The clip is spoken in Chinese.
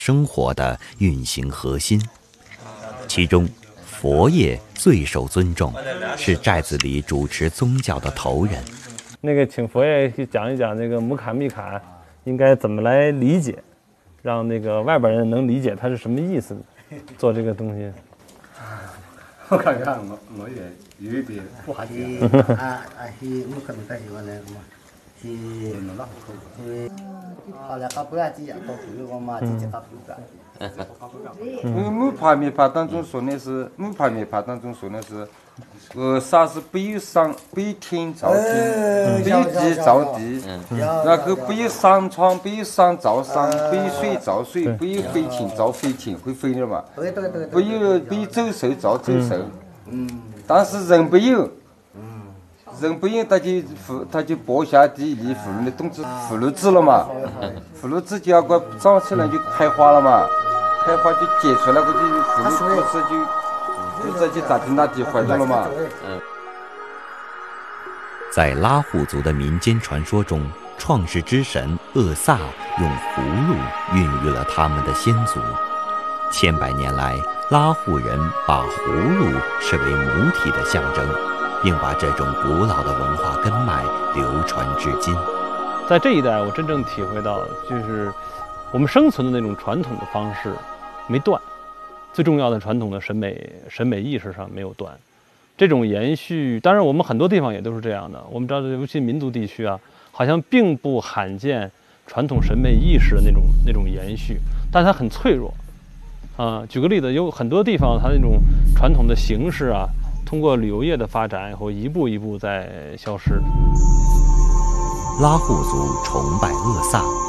生活的运行核心。其中，佛爷最受尊重，是寨子里主持宗教的头人。 那个请佛爷去讲一讲那个姆坎密坎应该怎么来理解，让那个外边人能理解它是什么意思，做这个东西。 我感觉我有一点不好意思。姆坎密坎喜欢那个嘛，后来他不要这样，到最后我嘛直接他不干。 木帕密帕当中说的是木帕密帕当中说的是。啥是不有上不有天造天，不有地造地，那个不有上床，不有上造上，不有水造水，不有飞禽造飞禽，会飞的嘛？不有走兽造走兽，但是人不有，人不有他就剥下地立妇女的东西妇孺子了嘛，妇孺子就要个长起来就开花了嘛，开花就结出来，个就妇女不是就咋地那地坏掉了嘛？ 在拉祜族的民间传说中，创世之神厄萨用葫芦孕育了他们的先祖。千百年来，拉祜人把葫芦视为母体的象征，并把这种古老的文化根脉流传至今。 在这一代，我真正体会到，就是我们生存的那种传统的方式没断。最重要的传统的审美意识上没有断，这种延续，当然我们很多地方也都是这样的。我们知道，尤其民族地区啊，好像并不罕见传统审美意识的那种延续，但它很脆弱。举个例子，有很多地方它那种传统的形式啊，通过旅游业的发展以后，一步一步在消失。 拉祜族崇拜厄萨。